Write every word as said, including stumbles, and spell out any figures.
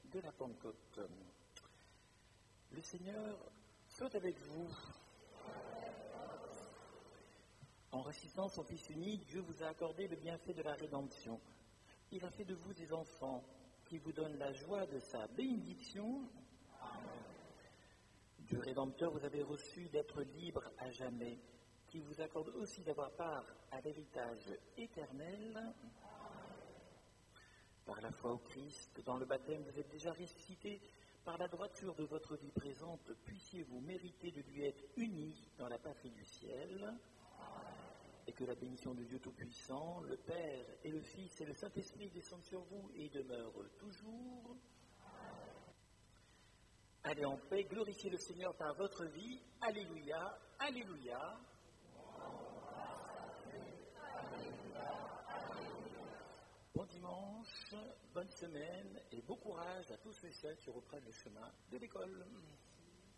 de la Pentecôte. Le Seigneur soit avec vous. En ressuscitant son Fils unique, Dieu vous a accordé le bienfait de la rédemption. Il a fait de vous des enfants qui vous donnent la joie de sa bénédiction. Dieu Rédempteur, vous avez reçu d'être libre à jamais, qui vous accorde aussi d'avoir part à l'héritage éternel. Par la foi au Christ, dans le baptême, vous êtes déjà ressuscité. Par la droiture de votre vie présente, puissiez-vous mériter de lui être unis dans la patrie du ciel. Et que la bénédiction de Dieu Tout-Puissant, le Père et le Fils et le Saint-Esprit descendent sur vous et demeurent toujours. Allez en paix, glorifiez le Seigneur par votre vie. Alléluia, alléluia. Bon dimanche, bonne semaine et bon courage à tous ceux et celles qui reprennent le chemin de l'école.